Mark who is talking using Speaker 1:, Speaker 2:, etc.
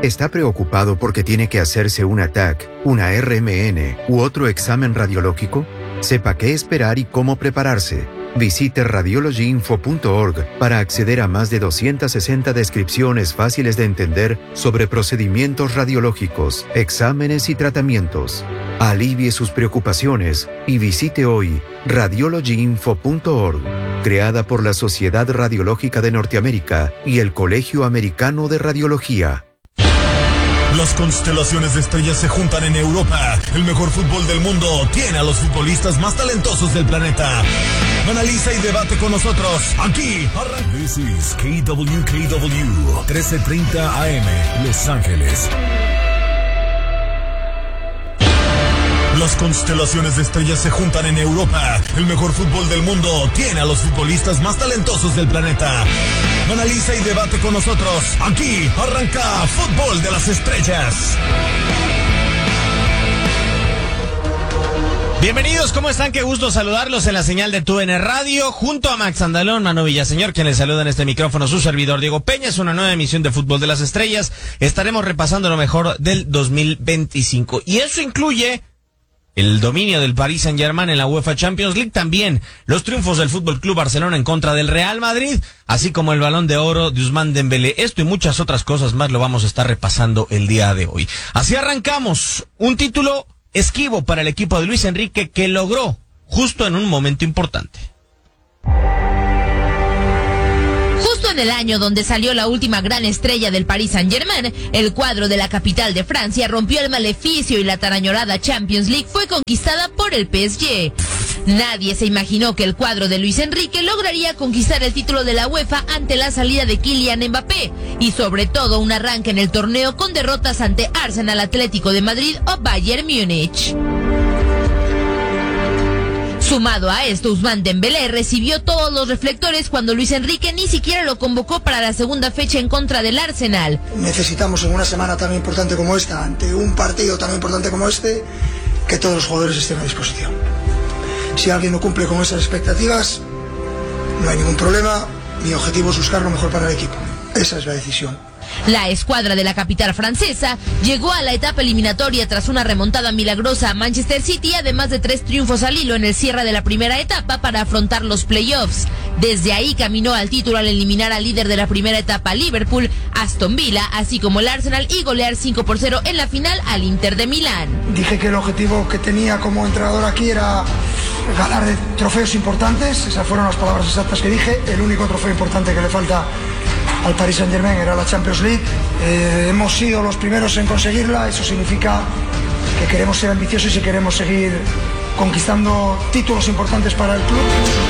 Speaker 1: ¿Está preocupado porque tiene que hacerse un ATAC, una RMN u otro examen radiológico? Sepa qué esperar y cómo prepararse. Visite radiologyinfo.org para acceder a más de 260 descripciones fáciles de entender sobre procedimientos radiológicos, exámenes y tratamientos. Alivie sus preocupaciones y visite hoy radiologyinfo.org, creada por la Sociedad Radiológica de Norteamérica y el Colegio Americano de Radiología.
Speaker 2: Las constelaciones de estrellas se juntan en Europa. El mejor fútbol del mundo tiene a los futbolistas más talentosos del planeta. Analiza y debate con nosotros. Aquí arranca. This is KWKW 1330 AM, Los Ángeles. Las constelaciones de estrellas se juntan en Europa. El mejor fútbol del mundo tiene a los futbolistas más talentosos del planeta. Analiza y debate con nosotros. Aquí arranca Fútbol de las Estrellas.
Speaker 3: Bienvenidos, ¿cómo están? Qué gusto saludarlos en la señal de TUN Radio, junto a Max Andalón, Manu Villaseñor, quien les saluda en este micrófono, su servidor Diego Peña. Es una nueva emisión de Fútbol de las Estrellas. Estaremos repasando lo mejor del 2025. Y eso incluye el dominio del Paris Saint-Germain en la UEFA Champions League, también los triunfos del Fútbol Club Barcelona en contra del Real Madrid, así como el Balón de Oro de Ousmane Dembélé. Esto y muchas otras cosas más lo vamos a estar repasando el día de hoy. Así arrancamos. Un título esquivo para el equipo de Luis Enrique, que logró justo en un momento importante.
Speaker 4: En el año donde salió la última gran estrella del Paris Saint-Germain, el cuadro de la capital de Francia rompió el maleficio y la tan añorada Champions League fue conquistada por el PSG. Nadie se imaginó que el cuadro de Luis Enrique lograría conquistar el título de la UEFA ante la salida de Kylian Mbappé y sobre todo un arranque en el torneo con derrotas ante Arsenal, Atlético de Madrid o Bayern Múnich. Sumado a esto, Ousmane Dembélé recibió todos los reflectores cuando Luis Enrique ni siquiera lo convocó para la segunda fecha en contra del Arsenal.
Speaker 5: Necesitamos en una semana tan importante como esta, ante un partido tan importante como este, que todos los jugadores estén a disposición. Si alguien no cumple con esas expectativas, no hay ningún problema. Mi objetivo es buscar lo mejor para el equipo. Esa es la decisión.
Speaker 4: La escuadra de la capital francesa llegó a la etapa eliminatoria tras una remontada milagrosa a Manchester City, además de 3 triunfos al hilo en el cierre de la primera etapa para afrontar los playoffs. Desde ahí caminó al título al eliminar al líder de la primera etapa, Liverpool, Aston Villa, así como el Arsenal, y golear 5-0 en la final al Inter de Milán.
Speaker 5: Dije que el objetivo que tenía como entrenador aquí era ganar trofeos importantes. Esas fueron las palabras exactas que dije. El único trofeo importante que le falta al Paris Saint-Germain era la Champions League. Hemos sido los primeros en conseguirla. Eso significa que queremos ser ambiciosos y queremos seguir conquistando títulos importantes para el club.